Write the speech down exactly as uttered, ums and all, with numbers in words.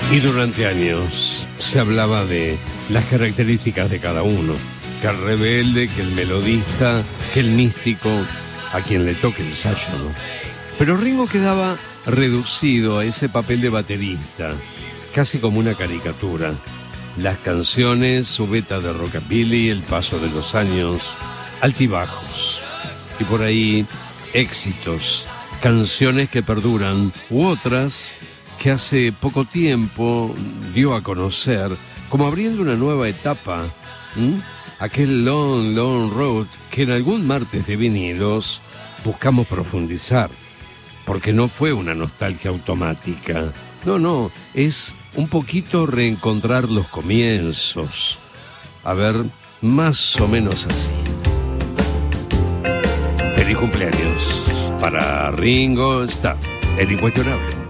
Y durante años se hablaba de las características de cada uno. Que el rebelde, que el melodista, que el místico, a quien le toque el sayo, ¿no? Pero Ringo quedaba reducido a ese papel de baterista, casi como una caricatura. Las canciones, su beta de rockabilly, el paso de los años, altibajos. Y por ahí, éxitos, canciones que perduran, u otras que hace poco tiempo dio a conocer, como abriendo una nueva etapa. ¿Mm? Aquel Long, Long Road que en algún martes de vinilos buscamos profundizar. Porque no fue una nostalgia automática. No, no, es un poquito reencontrar los comienzos. A ver, más o menos así. Feliz cumpleaños para Ringo Starr, el incuestionable.